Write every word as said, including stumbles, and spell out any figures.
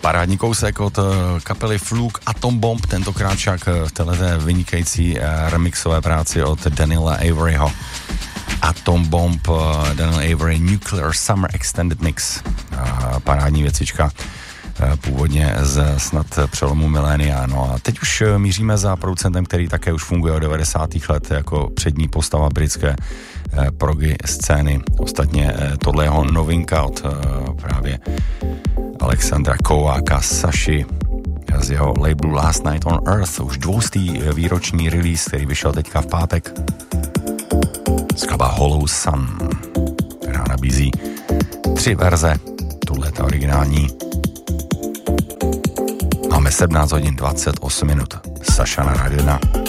Parádní kousek od kapely Fluke Atom Bomb, tentokrát však v této vynikající remixové práci od Daniela Averyho. Atom Bomb, Daniel Avery, Nuclear Summer Extended Mix. Parádní věcička, původně z snad přelomu milénia. No a teď už míříme za producentem, který také už funguje od devadesátých let jako přední postava britské progy scény. Ostatně tohle jeho novinka od právě Alexandra Kováka Saši z jeho labelu Last Night on Earth, už dvoustý výroční release, který vyšel teďka v pátek. Skladba Hollow Sun, která nabízí tři verze, tuhle ta originální. Máme sedmnáct hodin dvacet osm minut. Saša na rádiu jedna.